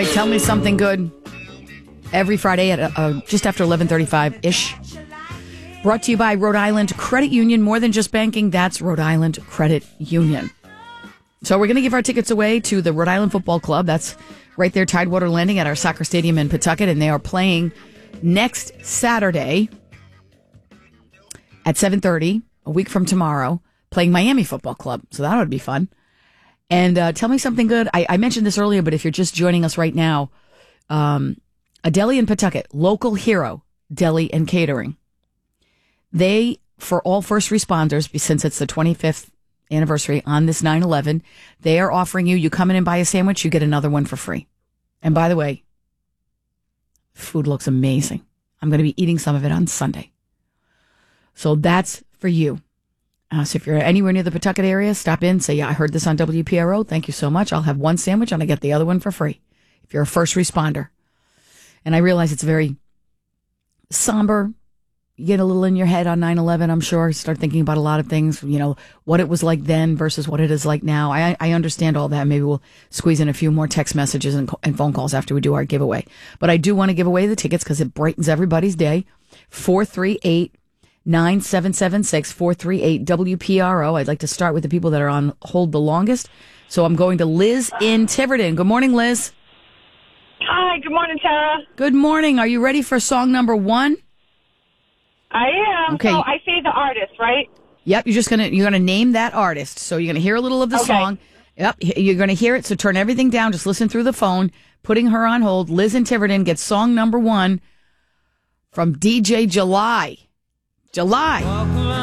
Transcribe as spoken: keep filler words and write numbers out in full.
right, tell me something good. Every Friday at uh, just after eleven thirty-five-ish. Brought to you by Rhode Island Credit Union. More than just banking, that's Rhode Island Credit Union. So we're going to give our tickets away to the Rhode Island Football Club. That's right there, Tidewater Landing at our soccer stadium in Pawtucket. And they are playing next Saturday at seven thirty, a week from tomorrow, playing Miami Football Club. So that would be fun. And uh, tell me something good. I, I mentioned this earlier, but if you're just joining us right now, um, a deli in Pawtucket, local hero, deli and catering. They, for all first responders, since it's the twenty-fifth anniversary on this nine eleven, they are offering you, you come in and buy a sandwich, you get another one for free. And by the way, food looks amazing. I'm going to be eating some of it on Sunday. So that's for you. Uh, so if you're anywhere near the Pawtucket area, stop in, say, yeah, I heard this on W P R O. Thank you so much. I'll have one sandwich and I get the other one for free. If you're a first responder. And I realize it's very somber. You get a little in your head on nine eleven, I'm sure. Start thinking about a lot of things, you know, what it was like then versus what it is like now. I, I understand all that. Maybe we'll squeeze in a few more text messages and, and phone calls after we do our giveaway. But I do want to give away the tickets because it brightens everybody's day. four three eight, nine seven seven six, four three eight W P R O. I'd like to start with the people that are on hold the longest. So I'm going to Liz in Tiverton. Good morning, Liz. Hi, good morning, Tara. Good morning. Are you ready for song number one? I am. Okay. So I say the artist, right? Yep, you're just gonna you're gonna name that artist. So you're gonna hear a little of the Okay. song. Yep, you're gonna hear it. So turn everything down. Just listen through the phone. Putting her on hold. Liz in Tiverton gets song number one from D J July. July.